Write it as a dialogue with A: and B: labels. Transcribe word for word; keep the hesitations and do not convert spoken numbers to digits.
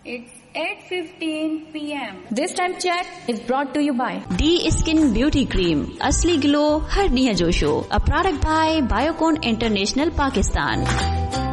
A: It's eight fifteen p m
B: This time check is brought to you by
C: D Skin Beauty Cream. असली glow हर निया जोशो. A product by Biocon International Pakistan.